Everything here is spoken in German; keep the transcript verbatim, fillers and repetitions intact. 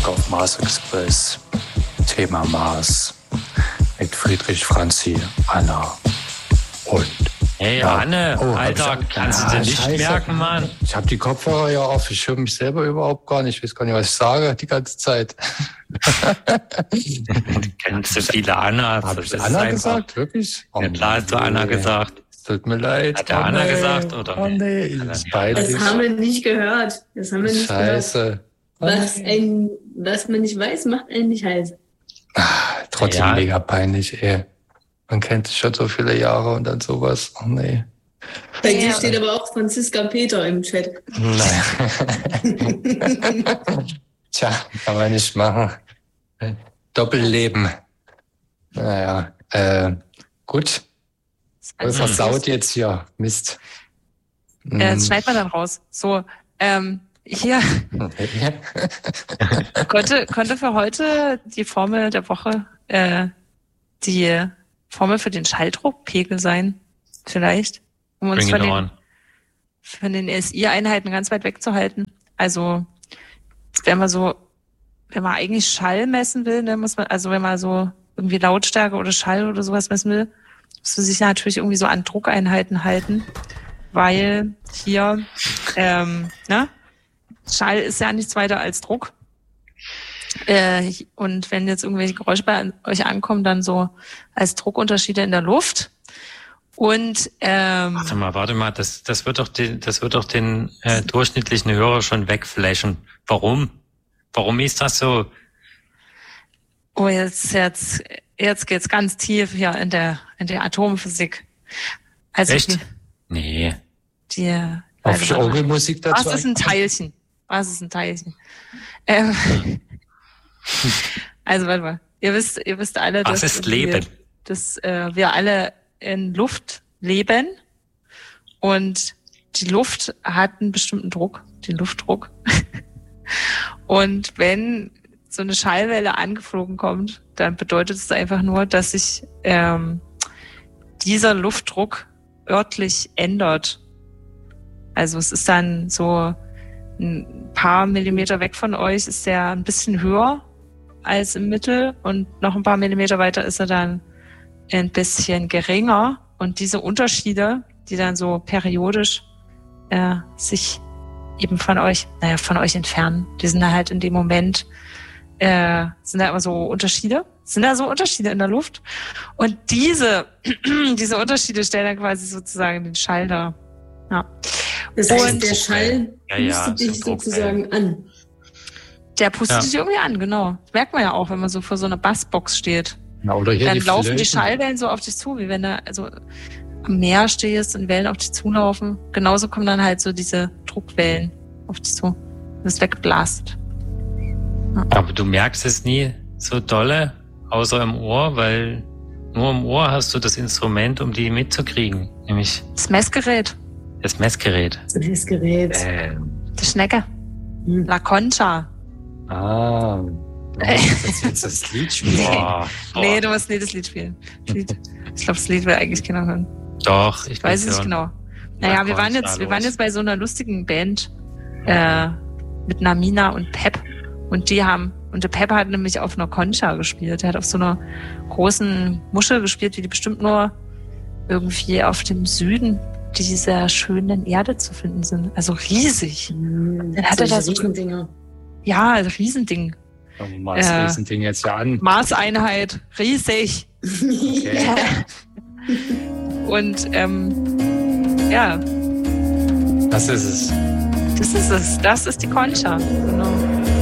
auf Mars Express. Thema Mars. Mit Friedrich, Franzi, Anna und... Hey, ja. Anne, oh, Alter, ich, kannst ah, du dir nicht Scheiße. merken, Mann? Ich habe die Kopfhörer ja auf, ich höre mich selber überhaupt gar nicht. Ich weiß gar nicht, was ich sage die ganze Zeit. Du kennst so viele Anna. Habe ich Anna gesagt? Wirklich? Oh, ja, klar hast du Anna gesagt. Tut mir leid. Hat der oh, Anna nee. gesagt, oder? Oh nee, das, das haben wir nicht gehört. Das haben wir nicht Scheiße. gehört. Was, ein, was man nicht weiß, macht einen nicht heiß. Ach, trotzdem ja. Mega peinlich, ey. Man kennt sich schon so viele Jahre und dann sowas. Oh nee. Bei ja. dir steht aber auch Franziska Peter im Chat. Nein. Tja, kann man nicht machen. Doppelleben. Naja, äh, gut. Was versaut jetzt hier? Mist. Äh, das schneidet man dann raus. So, ähm, hier. konnte, konnte für heute die Formel der Woche, äh, die Formel für den Schalldruckpegel sein, vielleicht, um uns von den, von den S I-Einheiten ganz weit wegzuhalten. Also, wenn man so, wenn man eigentlich Schall messen will, dann muss man, also wenn man so irgendwie Lautstärke oder Schall oder sowas messen will, muss man sich natürlich irgendwie so an Druckeinheiten halten, weil hier, ähm, ne, Schall ist ja nichts weiter als Druck. Äh, und wenn jetzt irgendwelche Geräusche bei euch ankommen, dann so als Druckunterschiede in der Luft. Und ähm, warte mal, warte mal, das, das wird doch den, das wird doch den äh, durchschnittlichen Hörer schon wegflashen. Warum? Warum ist das so? Oh, jetzt, jetzt, jetzt geht's ganz tief hier in der, in der Atomphysik. Also Echt? Die, nee. Die, Auf die Orgelmusik dazu. Was ist ein Teilchen? Was ist ein Teilchen? Ähm, also, warte mal. Ihr wisst, ihr wisst alle, was dass, ist Leben? Wir, dass äh, wir alle in Luft leben und die Luft hat einen bestimmten Druck, den Luftdruck. Und wenn so eine Schallwelle angeflogen kommt, dann bedeutet es einfach nur, dass sich ähm, dieser Luftdruck örtlich ändert. Also es ist dann so ein paar Millimeter weg von euch ist der ein bisschen höher als im Mittel und noch ein paar Millimeter weiter ist er dann ein bisschen geringer. Und diese Unterschiede, die dann so periodisch äh, sich eben von euch, naja, von euch entfernen, die sind da halt in dem Moment, äh, sind da immer so Unterschiede, sind da so Unterschiede in der Luft. Und diese, diese Unterschiede stellen dann quasi sozusagen den Schall dar. Ja. Das heißt, und der Schall ja, ja, pustet dich sozusagen an. Der pustet ja. dich irgendwie an, genau. Das merkt man ja auch, wenn man so vor so einer Bassbox steht. Na, oder hier dann die laufen Flöten. die Schallwellen so auf dich zu, wie wenn da also am Meer stehst und Wellen auf dich zulaufen. Genauso kommen dann halt so diese Druckwellen auf dich zu. Das ist weggeblastet. Ja. Aber du merkst es nie so dolle, außer im Ohr, weil nur im Ohr hast du das Instrument, um die mitzukriegen. Nämlich das Messgerät. Das Messgerät. Das Messgerät. Ähm. Die Schnecke. Hm. La Concha. Ah. Du musst jetzt das Lied spielen. Boah, boah. Nee, du musst nie das Lied spielen. Das Lied. Ich glaube, das Lied will eigentlich keiner hören. Doch, ich Ich weiß es nicht genau. Naja, wir waren jetzt, wir waren jetzt bei so einer lustigen Band äh, mit Namina und Pep. Und die haben, und der Pep hat nämlich auf einer Concha gespielt. Er hat auf so einer großen Muschel gespielt, wie die bestimmt nur irgendwie auf dem Süden dieser schönen Erde zu finden sind. Also riesig. Mhm. Dann hat er da so Riesendinger. Ja, also Riesending. Oh, mal das Äh, Riesending jetzt ja an. Maßeinheit, riesig. Okay. Und ähm, ja, Das ist es. das ist es. Das ist die Concha. Genau.